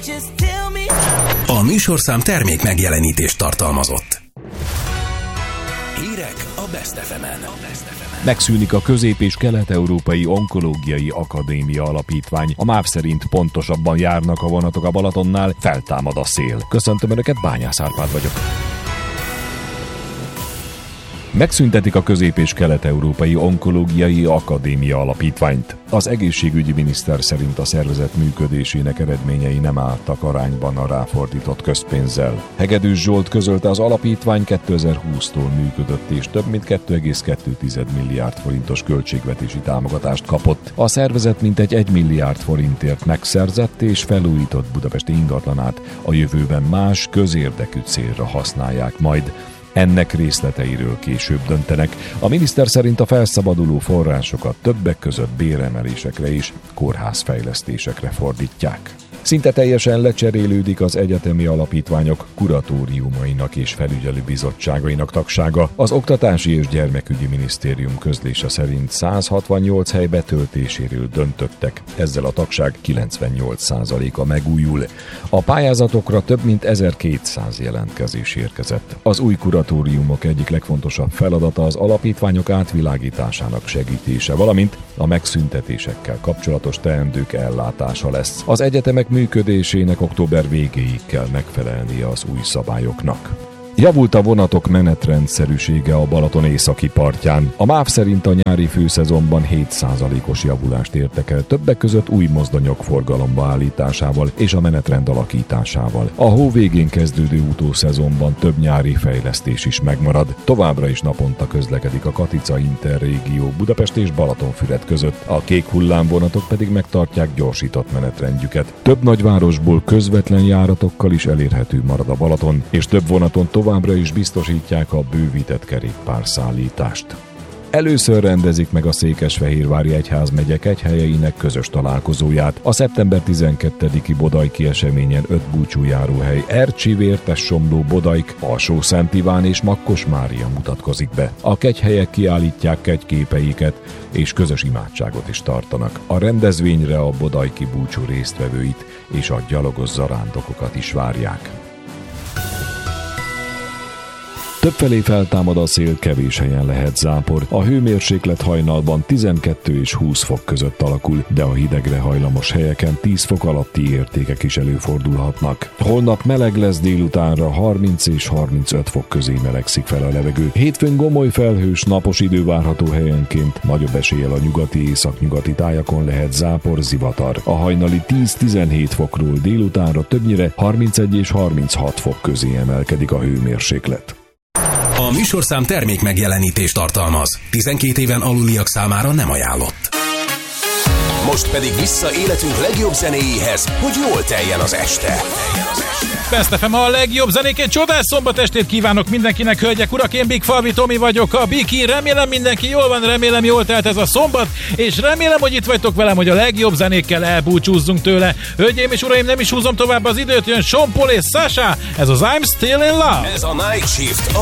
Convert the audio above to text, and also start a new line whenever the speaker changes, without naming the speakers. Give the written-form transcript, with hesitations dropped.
A műsorszám termék megjelenítést tartalmazott. Hírek a Best FM-en.
Megszűnik a Közép- és Kelet-Európai Onkológiai Akadémia Alapítvány. A MÁV szerint pontosabban járnak a vonatok a Balatonnál, feltámad a szél. Köszöntöm Önöket, Bányász Árpád vagyok. Megszüntetik a Közép- és Kelet-Európai Onkológiai Akadémia Alapítványt. Az egészségügyi miniszter szerint a szervezet működésének eredményei nem álltak arányban a ráfordított közpénzzel. Hegedűs Zsolt közölte, az alapítvány 2020-tól működött és több mint 2,2 milliárd forintos költségvetési támogatást kapott. A szervezet mintegy 1 milliárd forintért megszerzett és felújított budapesti ingatlanát a jövőben más közérdekű célra használják majd. Ennek részleteiről később döntenek. A miniszter szerint a felszabaduló forrásokat többek között béremelésekre és kórházfejlesztésekre fordítják. Szinte teljesen lecserélődik az egyetemi alapítványok kuratóriumainak és felügyelőbizottságainak tagsága. Az Oktatási és Gyermekügyi Minisztérium közlése szerint 168 hely betöltéséről döntöttek, ezzel a tagság 98%-a megújul. A pályázatokra több mint 1200 jelentkezés érkezett. Az új kuratóriumok egyik legfontosabb feladata az alapítványok átvilágításának segítése, valamint a megszüntetésekkel kapcsolatos teendők ellátása lesz. Az egyetemek működésének október végéig kell megfelelnie az új szabályoknak. Javult a vonatok menetrendszerűsége a Balaton északi partján. A MÁV szerint a nyári főszezonban 7%-os javulást értek el, többek között új mozdonyok forgalomba állításával és a menetrend alakításával. A hó végén kezdődő utószezonban több nyári fejlesztés is megmarad. Továbbra is naponta közlekedik a Katica Interrégió Budapest és Balatonfüred között, a kék hullámvonatok pedig megtartják gyorsított menetrendjüket. Több nagyvárosból közvetlen járatokkal is elérhető marad a Balaton, és több vonaton továbbra is biztosítják a bővített kerékpárszállítást. Először rendezik meg a Székesfehérvári egyházmegye kegyhelyeinek közös találkozóját. A szeptember 12-i Bodajki eseményen 5 búcsújáróhely Ercsi, Vértessomló, Bodajk, Alsó-Szent Iván és Makkos Mária mutatkozik be. A kegyhelyek kiállítják kegyképeiket és közös imádságot is tartanak. A rendezvényre a bodajki búcsú résztvevőit és a gyalogos zarándokokat is várják. Többfelé feltámad a szél, kevés helyen lehet zápor. A hőmérséklet hajnalban 12 és 20 fok között alakul, de a hidegre hajlamos helyeken 10 fok alatti értékek is előfordulhatnak. Holnap meleg lesz, délutánra 30 és 35 fok közé melegszik fel a levegő. Hétfőn gomoly felhős, napos idő várható helyenként, nagyobb eséllyel a nyugati, északnyugati tájakon lehet zápor, zivatar. A hajnali 10-17 fokról délutánra többnyire 31 és 36 fok közé emelkedik a hőmérséklet.
A műsorszám termék megjelenítést tartalmaz. 12 éven aluliak számára nem ajánlott. Most pedig vissza életünk legjobb zenéjéhez, hogy jól teljen az este.
Best FM a legjobb zenék, egy csodás szombat estét kívánok mindenkinek, hölgyek, urak, én Big Falvi Tomi vagyok, a Biki, remélem mindenki jól van, remélem jól telt ez a szombat, és remélem, hogy itt vagytok velem, hogy a legjobb zenékkel elbúcsúzzunk tőle. Hölgyeim és uraim, nem is húzom tovább az időt, jön Sean Paul és Sasha, ez az I'm Still in Love.
Ez a Night Shift, a